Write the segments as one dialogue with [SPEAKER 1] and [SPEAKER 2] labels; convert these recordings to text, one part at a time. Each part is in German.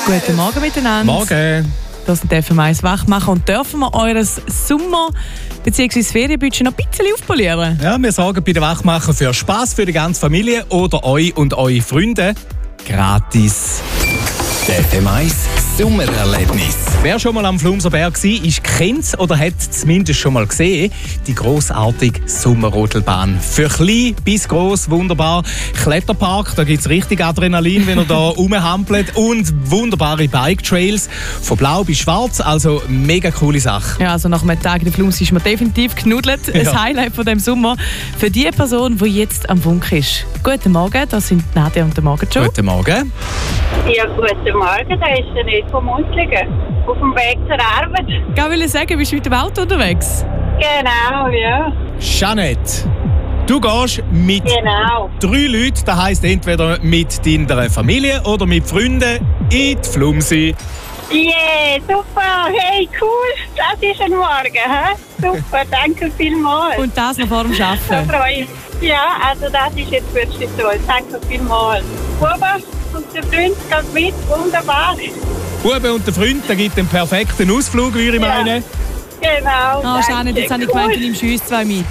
[SPEAKER 1] Guten Morgen miteinander.
[SPEAKER 2] Morgen.
[SPEAKER 1] Das sind die FM1 Wachmacher und dürfen wir eures Sommer- bzw. Ferienbudget noch ein bisschen aufpolieren?
[SPEAKER 2] Ja, wir sorgen bei den Wachmachern für Spass für die ganze Familie oder euch und eure Freunde. Gratis.
[SPEAKER 3] Der FM1 Sommererlebnis.
[SPEAKER 2] Wer schon mal am Flumser Berg war, kennt es oder hat es zumindest schon mal gesehen. Die grossartige Sommerrodelbahn. Für klein bis gross, wunderbar. Kletterpark, da gibt es richtig Adrenalin, wenn er da rumhampelt. Und wunderbare Bike-Trails. Von blau bis schwarz, also mega coole Sache.
[SPEAKER 1] Ja, also nach einem Tag in der Flums ist man definitiv genudelt.
[SPEAKER 2] Ja.
[SPEAKER 1] Ein Highlight von diesem Sommer für die Person, die jetzt am Funk ist. Guten Morgen, das sind Nadia und der Morgenjoe.
[SPEAKER 2] Guten Morgen.
[SPEAKER 4] Ja, guten Morgen, da ist der nicht vom Mundligen. Auf dem Weg zur Arbeit.
[SPEAKER 1] Ich will sagen, bist du mit dem Auto unterwegs?
[SPEAKER 4] Genau, ja.
[SPEAKER 2] Jeanette, du gehst mit
[SPEAKER 4] Genau.
[SPEAKER 2] 3 Leuten, das heisst entweder mit deiner Familie oder mit Freunden in die Flumsi.
[SPEAKER 4] Yeah, super. Hey, cool. Das ist ein Morgen, hä? Super, danke vielmals.
[SPEAKER 1] Und das noch vor dem
[SPEAKER 4] Da
[SPEAKER 1] Arbeiten?
[SPEAKER 4] freue ich mich. Ja, also das ist jetzt wirklich toll. Danke vielmals. Baba und der Freund geht mit. Wunderbar.
[SPEAKER 2] Bube und der Freund, der gibt einen perfekten Ausflug, würde ich
[SPEAKER 4] Ja.
[SPEAKER 2] meinen.
[SPEAKER 4] Genau.
[SPEAKER 1] Ah, Janet, jetzt habe ich gemeint, du nimmst uns zwei mit.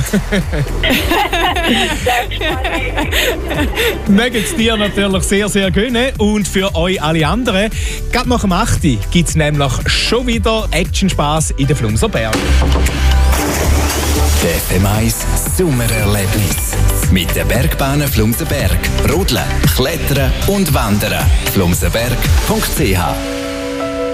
[SPEAKER 2] Mögen es dir natürlich sehr, sehr gönnen. Und für euch alle anderen, gerade nach dem 8. gibt es nämlich schon wieder Action-Spass in den Flumser Berg.
[SPEAKER 3] Der FM1 Sommererlebnis. Mit den Bergbahnen Flumserberg. Rodeln, Klettern und Wandern. flumserberg.ch